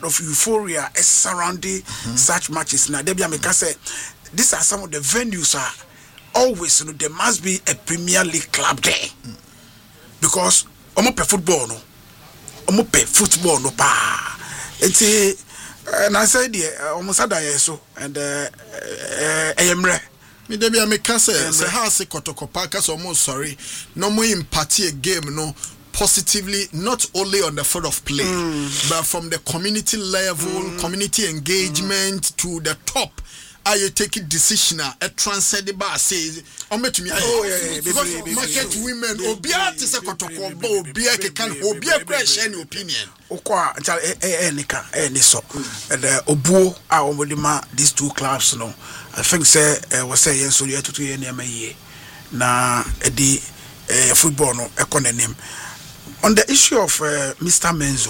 lot of euphoria surrounding such matches. Now, Debbie Ameka said, these are some of the venues are always, there must be a Premier League club there. Because, football, no. Football, no, pa. And I said, almost had so, and Emre. Me Debbie Ameka say how say Kotoko Parkers almost sorry. No more empathy a game, no. Positively, not only on the field of play, but from the community level, community engagement to the top. Are you taking decision? A transcend the bar says, because market women, Obia to say Kotoko, Obia can Obia crash any opinion. Okwa, Nika, so, and Obu, our Modima, these two clubs, no. I think say was say yes, so you have to do any na the football no economy. On the issue of Mr. Menzo,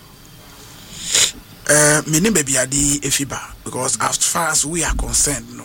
me name be adi efiba because as far as we are concerned, no.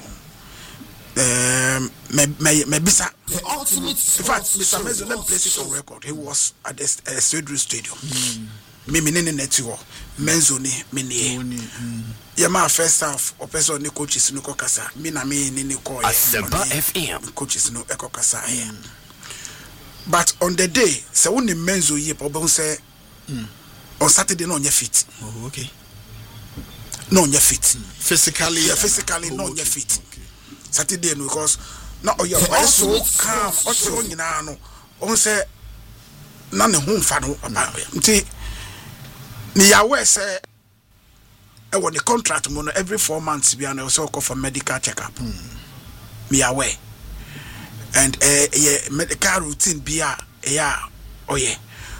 Me bisa. In fact, Mr. Menzo, let me place it on record. He was at the Stadium. Me nene netio Menzo ni mini. Yama first half or person ni coaches no kokasa. Me na me ni ko Asempa FM coaches no ekokasa here. But on the day, se woni Menzo ye problem say on Saturday no on your feet. Oh, okay. No on your feet. Physically, no on your feet. Saturday no because na o your so calm o se on nyina no. On say na ne ho mfa no nti ni yawe say e won the contract mo no every 4 months bi na so call for medical checkup. Me aware. And medical routine be oye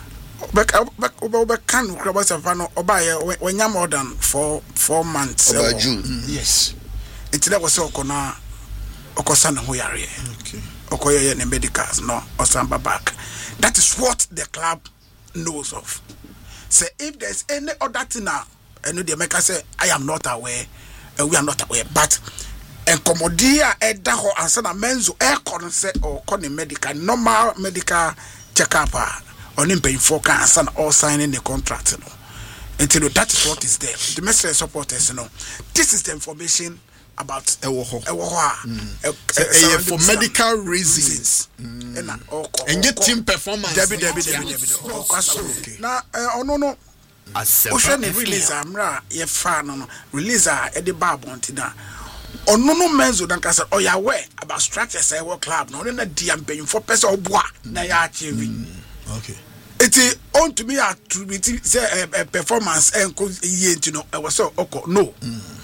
can when you more than 4 months about June. Yes, it's that was okona okosan ho yare okay okoye ne medicals no osamba back. That is what the club knows of. Say if there's any other thing now, and the maker say I am not aware and we are not aware, but and Comodia Edaho and Sana Menzo air say or con medical normal medical checkup on him paying for cancer and all signing the contract. Until that is what is there. The message supporters, this is the information about for medical reasons and get team performance. Now, no. Ocean release amra ye fan no release the bar bontina. Ono no Menzo dan kasa o ya aware about structures say work club no na dia mpanyim for person oboa na ya achieve. Okay. It on to me attribute say performance enko ye ntino e was so oko no.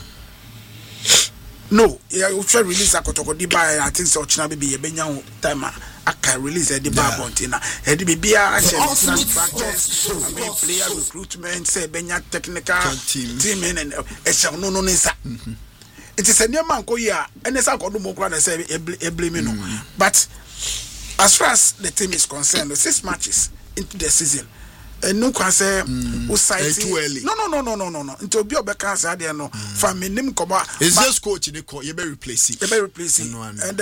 No, yeah, we try release akotoko di buy I think so china be ye benya time aka release the bar bontina. E di bia a structures I mean player recruitment say benya technical team and e shall no nsa. It is a new man go here, and it's a good move. Say a blame no. But as far as the team is concerned, 6 matches into the season, and no can say too early. No. Into be a cancer, there no. From name come out. It's just coach in the call. You better replace it. And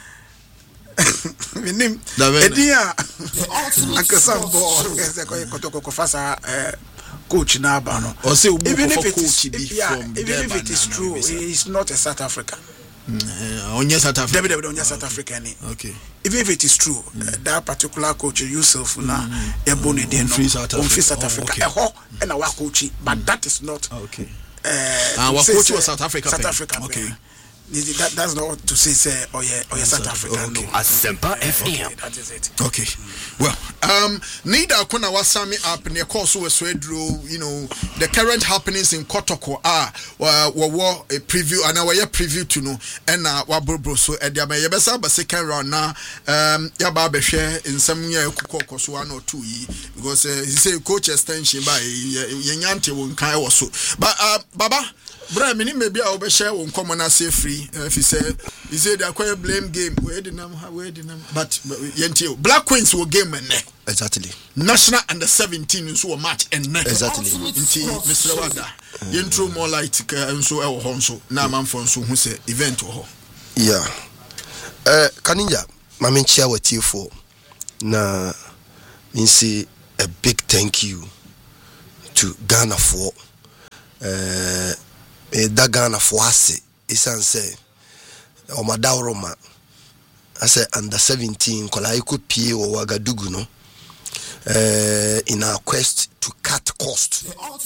name Edia Uncle Sam Ball. Yes, I call Kotoko Fasa. Coach Nabano. Or say even if it is true, he is not a South African. On South Africa. On South African. Okay. Even if it is true, that particular coach Yusuf na Ebony Deno on South Africa. And our coach, but that is not okay. Our coach was South Africa. Okay. That's not to say South Africa. Okay. Asempa FM. That is it. Okay. Well, neither Kona Wasami up near course was the current happenings in Kotoko are a preview and our preview to know and wabro so at the Yabasa but second round now Yababa share in some year Koko 1 or 2 because he say coach extension by Yanyante won't kai also. But Baba Bra mini maybe I will share on common as free if he said they acquire blame game where the number but Yentio Black Queens will game and exactly national under 17 so a match and exactly Mr. Wada Yentro more light and so our honso na man for so who say event or yeah Kaninja Mamin share with you for na mean say a big thank you to Ghana for Dagana Fuase, Isan say, or Madauroma. I said, under 17, Kolaiko Pie or Wagadugu, no? In our quest to cut cost.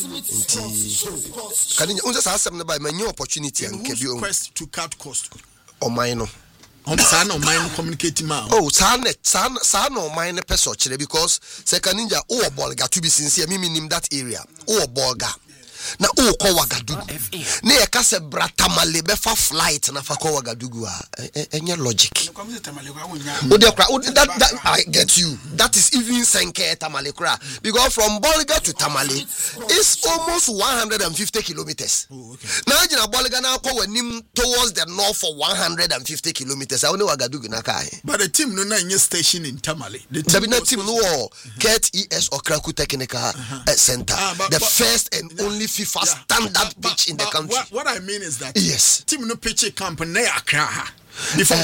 Can you just ask them about my new opportunity and quest to cut cost? Or mine. Son of mine communicating man. Oh, son or mine person because second ninja or bolga to be sincere, meaning that area or bolga. Na o ko Wagadugu na e ka se bratamale be fa flight na fa ko Wagadugu enye logic that I get you. That is even senke Tamale kra because from Bolga to Tamale is almost 150 kilometers. Na jina Bolga na ko wanim towards the north for 150 kilometers. I only Wagadugu na kai. But the team no na any station in Tamale. The team no Kurt ES Okraku Technical Center. The first and only FIFA standard pitch in the country. What I mean is that yes, team no pitch campaign Accra before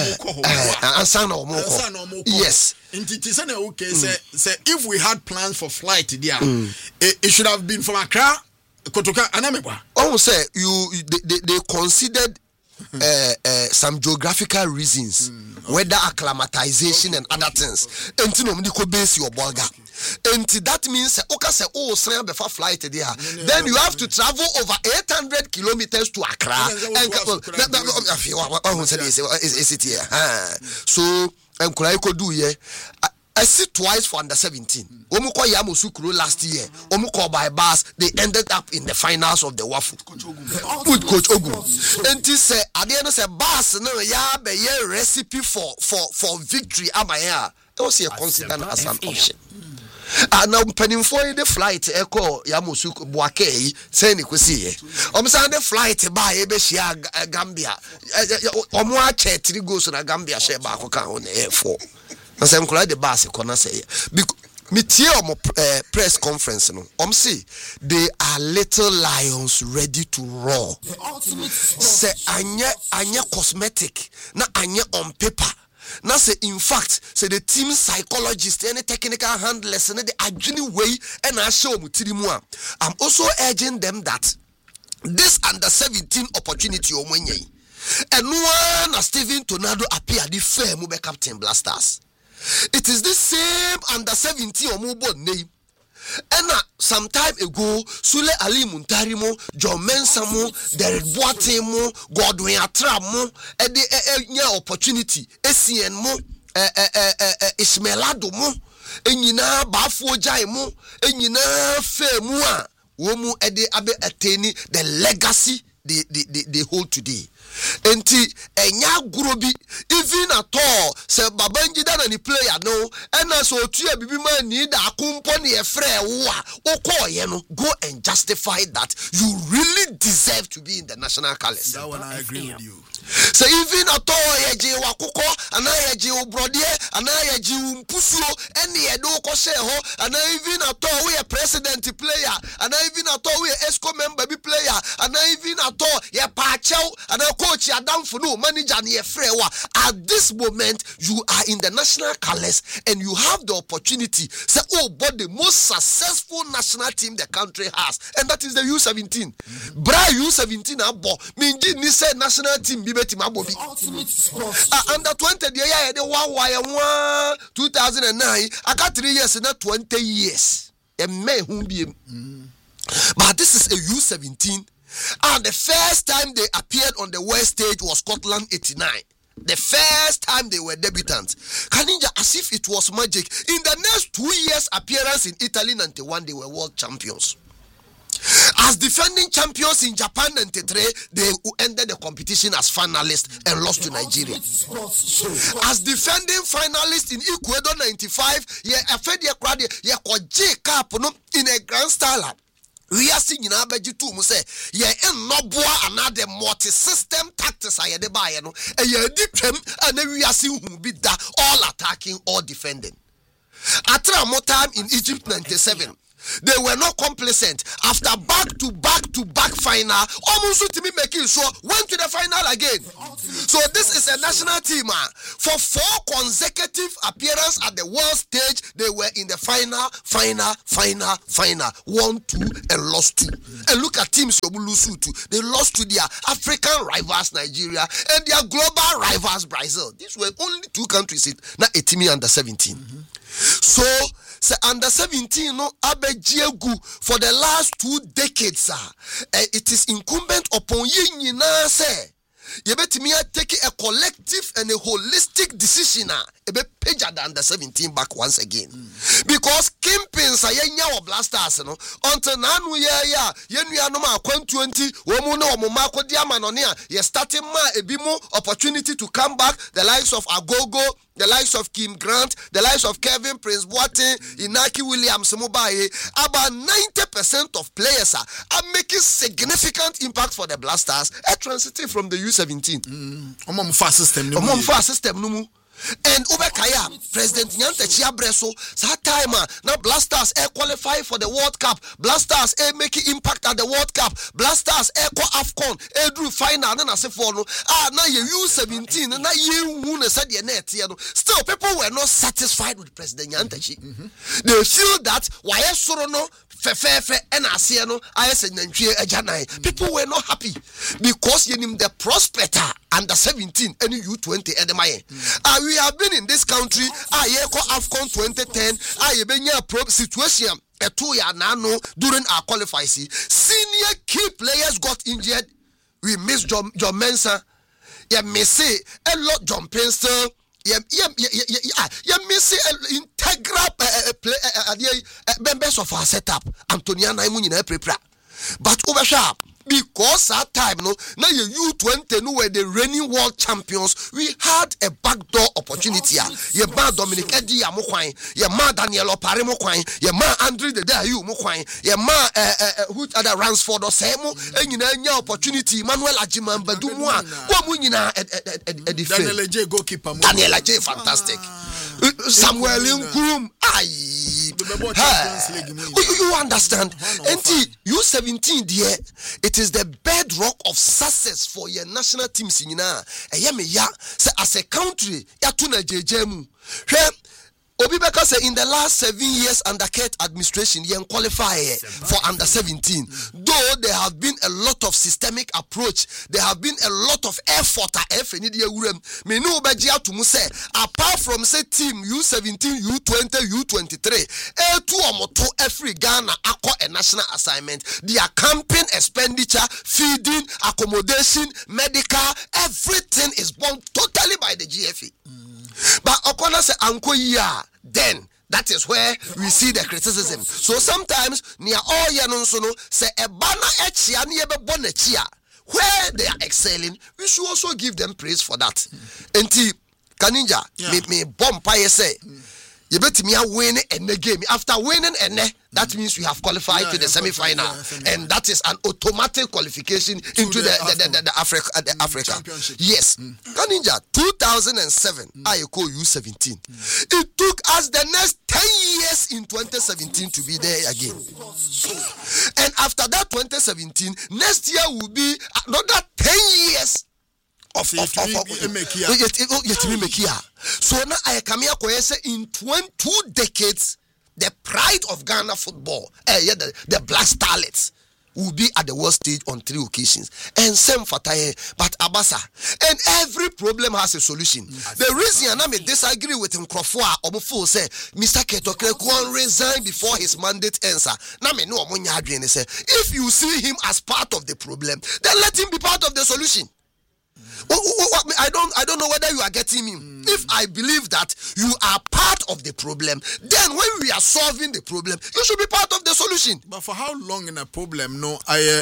yes. Okay, say if we had plans for flight there, it should have been from Accra, Kotoka, Anamebwa. Oh, say they considered some geographical reasons, weather acclimatization and other things. And to base your Bolga. And that means before flight there. Then you have to travel over 800 kilometers to Accra. So Kulaiko do ye. I see twice for under 17. Omuko Yamusukuru last year. Omuko by bus. They ended up in the finals of the Wafu with Coach Ogu. And he said, at the end of the bus, no, ya be ye recipe for victory. Amaya. It was considered as an option. And now penning for the flight echo Yamusuku Boakei, saying you could see it. The flight by Ebeshia Gambia. Omwa Chetri goes to Gambia Sheba on the air for. I say, I'm glad the boss can say because me press conference no. See, they are little lions ready to roar. Say anya cosmetic, na anya on paper. Now say in fact, say the team psychologist, any technical handlers, and the agile way, and I show mutirimu. I'm also urging them that this under 17 opportunity omwenye, and one as Steven Tornado appear the fair mube Captain Blasters. It is the same under 17 or mobile name. And some time ago, Sule Ali Muntarimo, John Mensamo, Derek Boatemo, Godwin Atramo, and the opportunity, SCN mo, Ismailado mo, and yina Bafo Jaimo, and yina Fe Mua, Womu Ede Abe Ateni, the legacy they hold today. Enti enya gurobi even at all say Babangida na ni player no and so otua bibi man ni da akumpo na ye frɛ wo a okoye no go and justify that you really deserve to be in the national colours. That one I agree with you. So even at all ye je wakoko ana ye je obrode ana ye je mpusuo ene ye do ko share ho ana even at all we a president player ana even at all we ESCO member bi player ana even at all ye paachau ana coach Adam Funu manager near Frewa. At this moment, you are in the national colours and you have the opportunity. Say, oh, but the most successful national team the country has, and that is the U17. Bra U17 abo minji ni say national team bibeti mabobi. Under 20 the year the 2009. I got 3 years and not 20 years. But this is a U17. And the first time they appeared on the West stage was Scotland 89. The first time they were debutants. Kaninja, as if it was magic. In the next 2 years appearance in Italy 91, they were world champions. As defending champions in Japan 93, they ended the competition as finalists and lost to Nigeria. As defending finalists in Ecuador 95, in a grand style. We are seeing in Abeji too, say, another multi-system tactics. I had the buy, and you dip him, and then we are seeing who be that all attacking, all defending. After more time in Egypt 97, They were not complacent. After back-to-back final, almost to me making sure went to the final again. So this is a national team. For 4 consecutive appearances at the world stage, they were in the final. 1-2 and lost 2. And look at teams who lose 2. They lost to their African rivals Nigeria and their global rivals Brazil. These were only 2 countries in a team under 17. So under 17 no abejiegu for the last 2 decades. It is incumbent upon you now say you better take a collective and a holistic decision. Page the under 17 back once again. Because Kimpins are your blasters until now you are no 20 Omumako Diamanonia. You're starting a bimo opportunity to come back. The likes of Agogo, the likes of Kim Grant, the likes of Kevin Prince Boateng, Inaki Williams Mubaye. About 90% of players are making significant impact for the blasters transiting from the U17. System. And Ubekaya, President Nyantechi Abreso, that time now Blasters qualify for the World Cup. Blasters making impact at the World Cup. Blasters echo AFCON drew final. Then I say for no. Now you U17. Now you won said your net. Still, people were not satisfied with President Nyantechi. They feel that why Sorono Fefe and Asiano people were not happy because you name the prospector under 17 and U20 and we have been in this country AFCON 2010 situation during our qualifying. Senior key players got injured. We missed John Mensah. Messi a lot John Penster. Messi integral members of our setup. Antoniana Imunina prepare. But over sharp. Because that time, now you U20 were the reigning world champions. We had a backdoor opportunity. Your man Dominic Eddie Mokwain, your man Daniel Opare Mokwain, your man Andre the Dayu Mokwain, your man who other Ransford or Semo, and you know opportunity. Manuel Ajiman Badumwa, Daniel J goalkeeper. Daniel J fantastic. Samuel Nkum, you understand? And U17 dear, it is the bedrock of success for your national teams in as a country, yatuna jejemu. Obibeka say in the last 7 years under Kate administration, you qualify for under 17. Though there have been a lot of systemic approach, there have been a lot of effort. Apart from say team U17, U20, U23, every Ghana a national assignment. Their campaign expenditure, feeding, accommodation, medical, everything is borne totally by the GFA. But Okona say Anko ya, then that is where we see the criticism. So sometimes near all Yanonsono say a banner echia niebe bonechia where they are excelling, we should also give them praise for that. Enti Kaninja me bomb pa say you bet me win and the game. After winning that means we have qualified to the semi-final, and that is an automatic qualification into the Africa. Yes, Kaninja 2007 I call U17. It took us the next 10 years in 2017 to be there again, and after that 2017, next year will be another 10 years. So now I come here say in 22 decades the pride of Ghana football, the Black Starlets will be at the world stage on 3 occasions. And same Fataye, but Abasa. And every problem has a solution. The reason I may disagree with him, Crawford, Obufu say, Mr. Ketokre can resign before his mandate ends. Now me no say, if you see him as part of the problem, then let him be part of the solution. I don't know whether you are getting me. If I believe that you are part of the problem, then when we are solving the problem, you should be part of the solution. But for how long in a problem? No,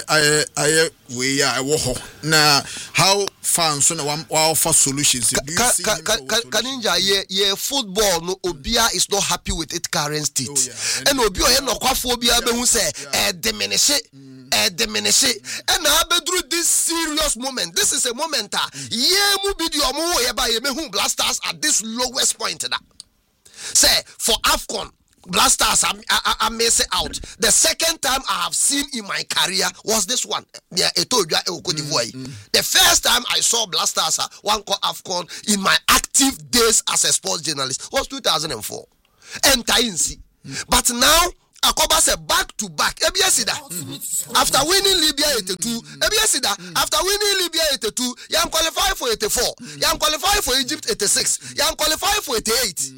now how far so now offer solutions? Kaninja, yeah, football no Obia is not happy with its current state, and Obia no Obia who say diminish it. Diminish it, and now through this serious moment. This is a moment. Blasters at this lowest point. Say for AFCON Black Stars are missing out. The second time I have seen in my career was this one. The first time I saw Black Stars one call AFCON in my active days as a sports journalist was 2004. But now Akoba said back to back. After winning Libya 82, after winning Libya 82, Yam qualified for 84, Yam qualified for Egypt 86, Yam qualified for 88.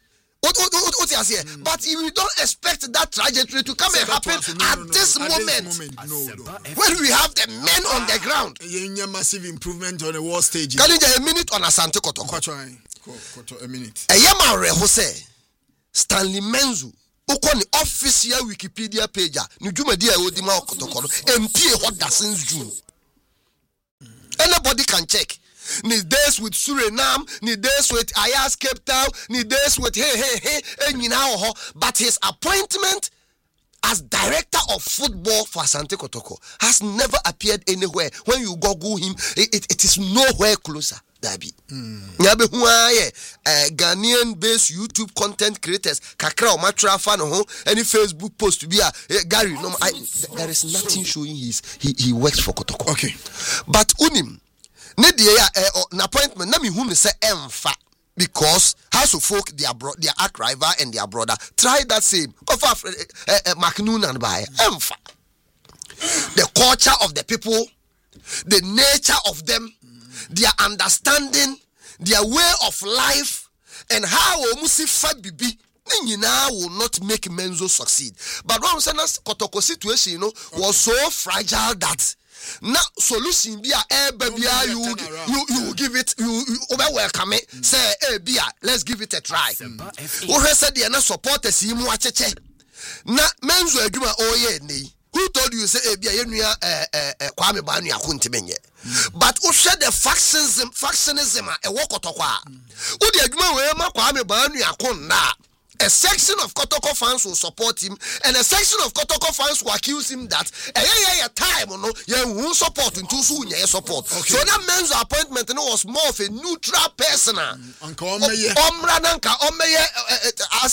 But we don't expect that trajectory to come and happen at this moment. When we have the men on the ground. Massive improvement on the world stage. Can you get a minute on Asante Kotoko? A minute. Stanley Menzu. Okoni official Wikipedia page. Nujumedi Odima Kotoko. MP what that since June. Anybody can check. Ni days with Suriname, ni days with Ayas Cape Town, ni days with but his appointment as director of football for Asante Kotoko has never appeared anywhere. When you Google him, it is nowhere closer. Dabi. Ghanaian based YouTube content creators, kakra omatra fan any Facebook post to be Gary. No, there is nothing showing he works for Kotoko. Okay, but unim. An appointment, na me whom say emfa because House of Folk, their arch rival and their brother, try that same. Macnoon and by emfa. The culture of the people, the nature of them, their understanding, their way of life, and how Omusi Fabibi. Will not make Menzo succeed. But one Kotoko situation, was so fragile that now solution be baby you give it you welcome it say bia let's give it a try. Who said they na support us mu acheche na Menzo adwuma oye ni who told you say bia yenua Kwame Banu akuntimenye but who said the factionism e wo Kotoko a who the adwuma we ma Kwame Banu akon na. A section of Kotoko fans will support him, and a section of Kotoko fans will accuse him that time won't support him too soon. Support. Okay. So that man's appointment was more of a neutral person. As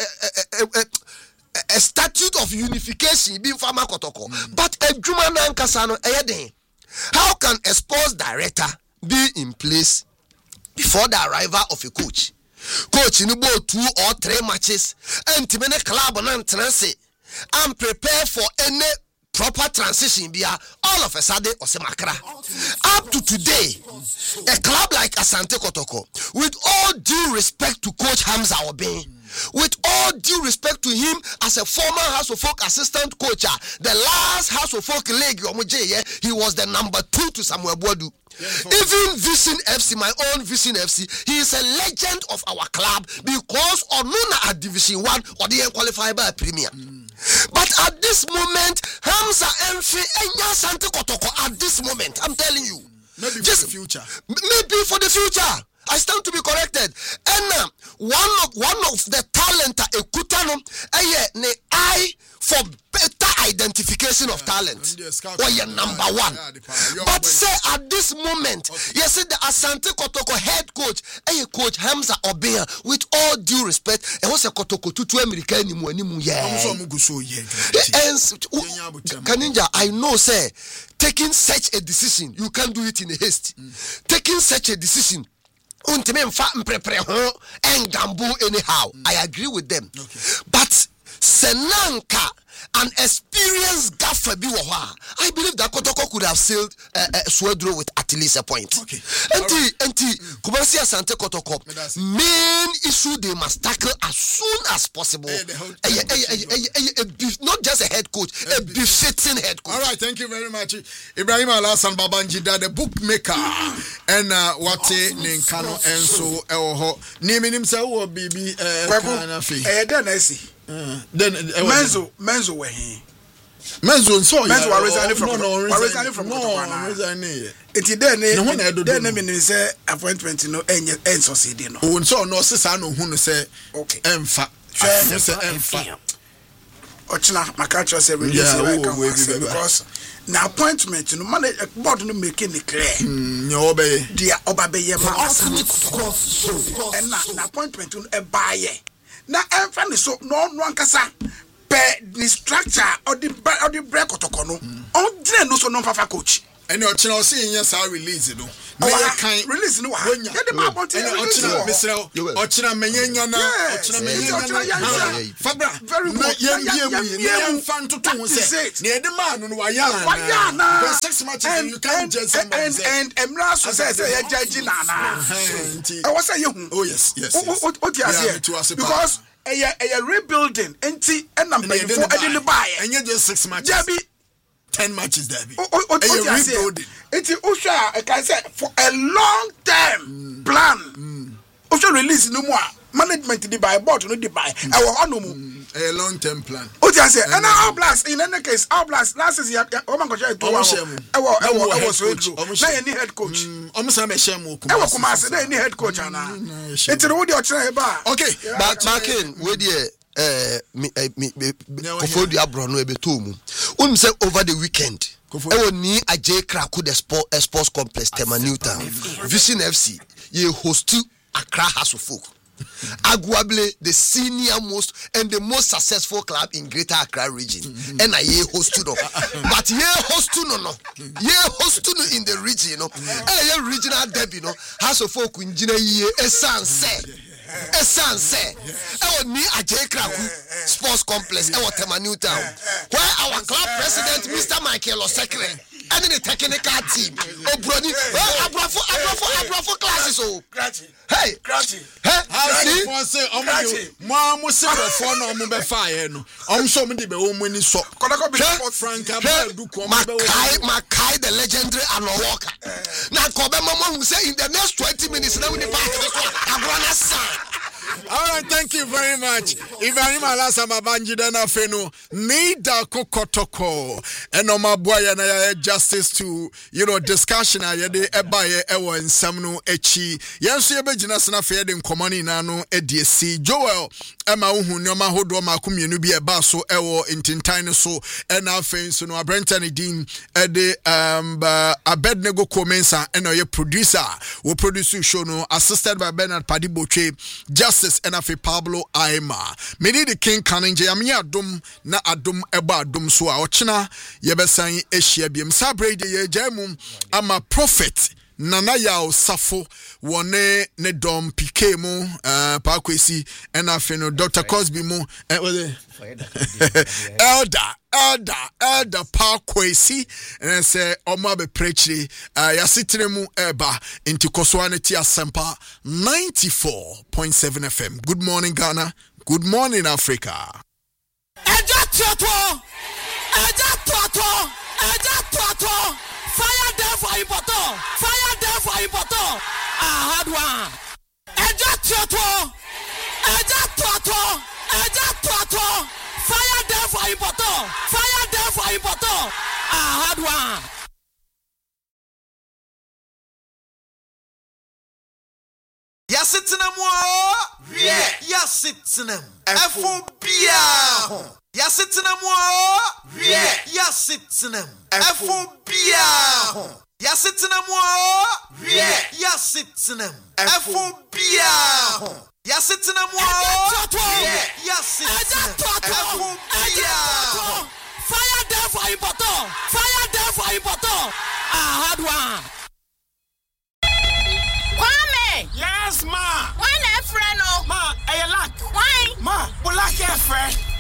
a statute of unification being Fama Kotoko. But a Jumanan Kasano how can a sports director be in place before the arrival of a coach? Coach in about 2 or 3 matches and Timene club and transit and prepare for any proper transition all of a sudden Osemakra. Up to today, a club like Asante Kotoko, with all due respect to Coach Hamza Obeng, with all due respect to him as a former House of Folk assistant coach, the last House of Folk league, he was the number 2 to Samuel Boadu. Even Vision FC, my own Vision FC, he is a legend of our club because Onuna at Division 1 or the qualified by a Premier. But at this moment, Hamza Enfi Enya Asante Kotoko at this moment, I'm telling you. Maybe for the future. Maybe for the future. I stand to be corrected. And one of the talent Ekutano ne eye for better identification of talent. Or you're number 1. But say at this moment, you see the Asante Kotoko head coach, Coach Hamza Obeng, with all due respect, was a Kotoko to American Kaninja, I know say taking such a decision, you can't do it in a haste. Taking such a decision. Anyhow, I agree with them. Okay. But Senanka, an experienced gaffer, I believe that Kotoko could have sailed Swedro with at least a point. Okay. Kumasi Asante Kotoko, main issue they must tackle as soon as possible. Not just a head coach, a befitting head coach. All right, thank you very much. Ibrahim Alasan Babangida, the bookmaker, and Wate Ninkano Enso Eoho. Naming himself or BB then Menzo were he. Menzo are resigning from It's then say appointment end succeed no. Oh so no sisa no hu no say okay emfa Ochina Makacho say release because na appointment no man board no make it clear. Dia obabeye ma and na appointment no e buy na emfa so no ankasa pe the structure or the break otokono on dire no so no fafa coach and you china say yes I release no release no wa ya the ball team ochina misrel ochina menya na fabra very good ya fan to say near the man no wa ya 6 matches you can't just and Emra so say ya judge na I was say you oh yes what you say because a rebuilding enti enam before edin buy and you just 6 matches Jabi 10 matches there be rebuilding enti Usha I can say for a long term plan Usha release no more management di buy board no di buy e wo hono mu a long term plan what you say and All Blacks in any case All Blacks last season o man go share to wa so true na any head coach o msa me share mu kuma kuma say na any head coach ana enti no di o kire ba okay but marking we dey Kofodu abro no ebeto mu un say over the weekend ni Ajay Kraku the sports complex Tema Newtown Vision FC ye host Accra House of Folk Aguable the senior most and the most successful club in Greater Accra region and ye host no but ye host no ye host no in the region ye regional derby House of Folk njina ye Esanse ni Ajay Kraku sports complex Tema Newtown where our club president Mr. Michael Osekre and the technical team Obroni abrafo classes hey how say mo say for no mo be fire no so me dey be o mo ni so Frank Abadu ko Makai the legendary Walker na ko be mama who say in the next 20 minutes na we dey pass all right, thank you very much. Ibrahim Alasa Mabanji dana feno Nida Kokotoko and Omaboya na justice to discussion ayede ebaye ewo nsamno echi yenso yebegina sna fe de nkomani nano ediesi Joel ema uhu nyoma hodo makumienu bi eba so ewo intintan so ena afen so no Abrentani din ede Abednego Komensa ena ye producer wo produce show no assisted by Bernard Padibotwe Justice and afi Pablo Aima. Many the King Kananje ami adum na adum eba adum so a ochina yebesan ehia biem sabrede ye jamu ama prophet Nana Yao Safo wone ne dom pike mu pa kwesi and afi no Dr. Cosby mu elder pa kwesi and say oma be preachri ya sitire mu eba inti koswane ti asempa 94.7 FM. Good morning Ghana, good morning Africa. Eja toto fire there for important hard one. Eja toto fire there for important hard one. Yasitinem Yasitinem Efobia Yasitinem Yasitinem Efobia Yasitinem Yasitinem Efobia Yasitinem Yasitinem Efobia fire there for important hard one. Yes, ma. Why not friend? Ma, I lack. Why? Ma, black friend.